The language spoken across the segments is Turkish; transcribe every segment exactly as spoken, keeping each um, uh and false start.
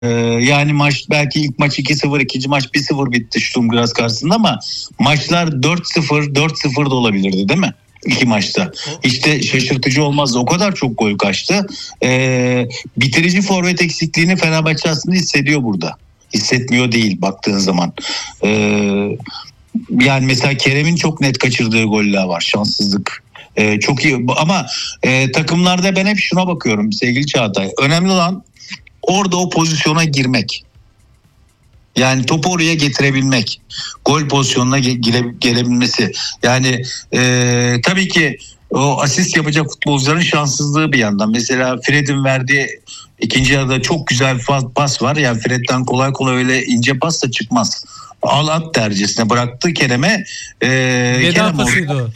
Ee, yani maç belki ilk maç iki sıfır, ikinci maç bir sıfır bitti Sturm Graz karşısında ama maçlar dört sıfır, dört sıfır da olabilirdi değil mi? İki maçta. İşte şaşırtıcı olmazdı. O kadar çok gol kaçtı. Ee, bitirici forvet eksikliğini Fenerbahçe aslında hissediyor burada. Hissetmiyor değil baktığın zaman. Ee, yani mesela Kerem'in çok net kaçırdığı goller var. Şanssızlık. Ee, çok iyi ama e, takımlarda ben hep şuna bakıyorum sevgili Çağatay. Önemli olan orada o pozisyona girmek. Yani topu oraya getirebilmek. Gol pozisyonuna gire, gelebilmesi. Yani e, tabii ki o asist yapacak futbolcuların şanssızlığı bir yandan. Mesela Fred'in verdiği ikinci yarıda çok güzel bir pas var. Yani Fred'den kolay kolay öyle ince pas da çıkmaz. Al at tercihine bıraktı Kerem'e. E, Veda Kerem pasıydı o.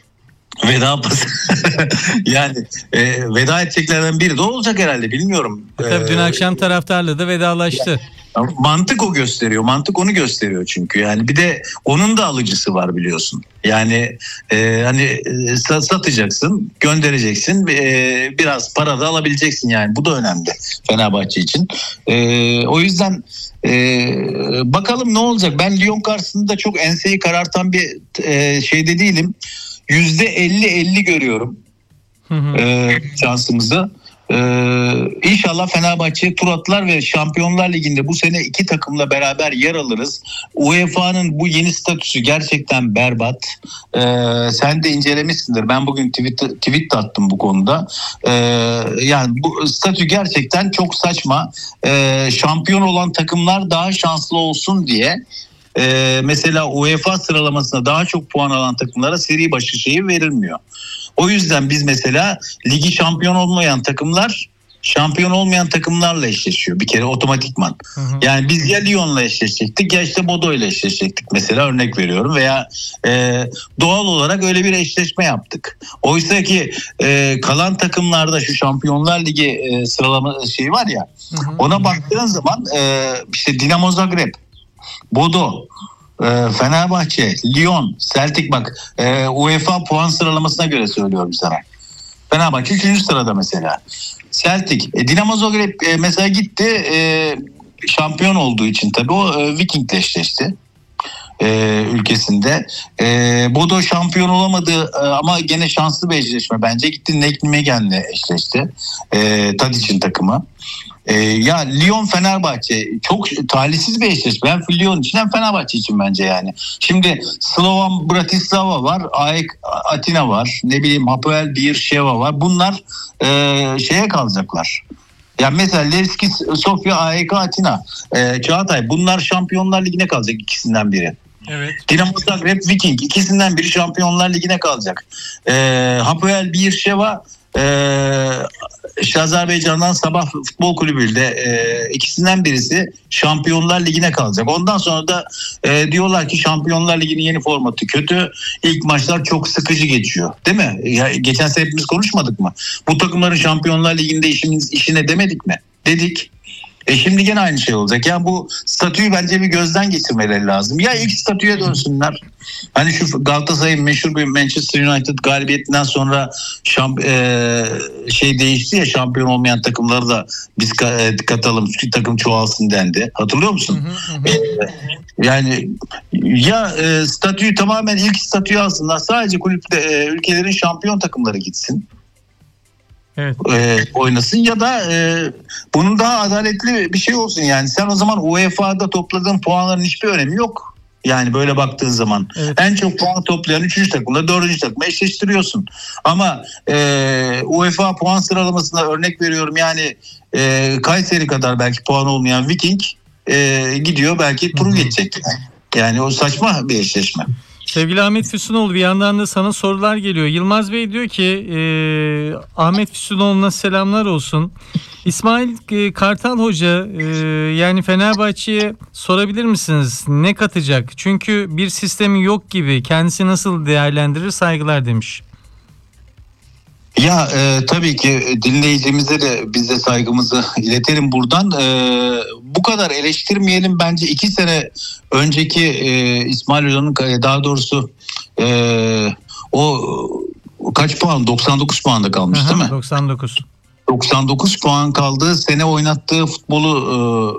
Veda pası. yani e, veda edeceklerden biri de olacak herhalde, bilmiyorum. Tabii dün akşam taraftarla da vedalaştı. Mantık o gösteriyor. Mantık onu gösteriyor çünkü. Yani bir de onun da alıcısı var biliyorsun. Yani e, hani e, satacaksın, göndereceksin, e, biraz para da alabileceksin yani. Bu da önemli Fenerbahçe için. E, o yüzden e, bakalım ne olacak. Ben Lyon karşısında çok enseyi karartan bir e, şeyde değilim. yüzde elli elli görüyorum hı hı. E, şansımızı. Ee, İnşallah Fenerbahçe tur atlar ve Şampiyonlar Ligi'nde bu sene iki takımla beraber yer alırız. U E F A'nın bu yeni statüsü gerçekten berbat. Ee, sen de incelemişsindir. Ben bugün tweet, tweet attım bu konuda. Ee, yani bu statü gerçekten çok saçma. Ee, şampiyon olan takımlar daha şanslı olsun diye. Ee, mesela U E F A sıralamasında daha çok puan alan takımlara seri başı şeyi verilmiyor. O yüzden biz mesela ligi şampiyon olmayan takımlar şampiyon olmayan takımlarla eşleşiyor bir kere otomatikman. Hı hı. Yani biz ya Lyon'la eşleşecektik ya işte Bodo'yla eşleşecektik mesela, örnek veriyorum, veya e, doğal olarak öyle bir eşleşme yaptık. Oysa ki e, kalan takımlarda şu Şampiyonlar Ligi e, sıralama şeyi var ya, hı hı. ona baktığın zaman e, işte Dinamo Zagreb, Bodo, Fenerbahçe, Lyon, Celtic, bak U E F A puan sıralamasına göre söylüyorum sana. Fenerbahçe üçüncü sırada mesela. Celtic, e, Dinamo Zagreb e, mesela gitti e, şampiyon olduğu için tabii o e, Viking'le eşleşti. E, ülkesinde. E, Bodo şampiyon olamadı e, ama gene şanslı bir eşleşme bence. Gitti Nijmegen'le eşleşti. E, Tadic'in takımı. Ee, ya Lyon Fenerbahçe çok talihsiz bir eşleşme. Hem Lyon için hem Fenerbahçe için bence yani. Şimdi Slovan Bratislava var, A E K Atina var, ne bileyim Hapoel Beersheva var. Bunlar e, şeye kalacaklar. Yani mesela Levski Sofia, A E K Atina, e, Çağatay, bunlar Şampiyonlar Ligi'ne kalacak ikisinden biri. Evet. Dinamo Zagreb, Viking, ikisinden biri Şampiyonlar Ligi'ne kalacak. E, Hapoel Beersheva Ee, işte Azerbaycan'dan Sabah Futbol Kulübü'yle e, ikisinden birisi Şampiyonlar Ligi'ne kalacak. Ondan sonra da e, diyorlar ki Şampiyonlar Ligi'nin yeni formatı kötü. İlk maçlar çok sıkıcı geçiyor. Değil mi? Ya, geçen sene hepimiz konuşmadık mı? Bu takımların Şampiyonlar Ligi'nde işimiz, işine demedik mi? Dedik. E şimdi gene aynı şey olacak. Yani bu statüyü bence bir gözden geçirmeleri lazım. Ya ilk statüye dönsünler. Hani şu Galatasaray'ın meşhur bir Manchester United galibiyetinden sonra şamp- e, şey değişti ya, şampiyon olmayan takımları da biz ka- katalım, takım çoğalsın dendi. Hatırlıyor musun? Hı hı hı. E, yani ya e, statüyü tamamen ilk statüyü alsınlar. Sadece kulüpte e, ülkelerin şampiyon takımları gitsin. Evet. E, oynasın ya da e, bunun daha adaletli bir şey olsun yani. Sen o zaman U E F A'da topladığın puanların hiçbir önemi yok. Yani böyle baktığın zaman evet. En çok puan toplayan üçüncü takımla dördüncü takımla eşleştiriyorsun. Ama e, U E F A puan sıralamasında örnek veriyorum yani e, Kayseri kadar belki puan olmayan Viking e, gidiyor belki turu geçecek. Yani o saçma bir eşleşme. Sevgili Ahmet Füsunoğlu, bir yandan da sana sorular geliyor. Yılmaz Bey diyor ki e, Ahmet Füsunoğlu'na selamlar olsun. İsmail e, Kartal Hoca e, yani Fenerbahçe'ye sorabilir misiniz? Ne katacak? Çünkü bir sistemi yok gibi. Kendisi nasıl değerlendirir? Saygılar demiş. Ya e, tabii ki dinleyicimize de biz de saygımızı iletelim buradan. E, bu kadar eleştirmeyelim bence. iki sene önceki e, İsmail Hoca'nın daha doğrusu e, o kaç puan? doksan dokuz puanda kalmış. Aha, değil mi? doksan dokuz. doksan dokuz puan kaldığı sene oynattığı futbolu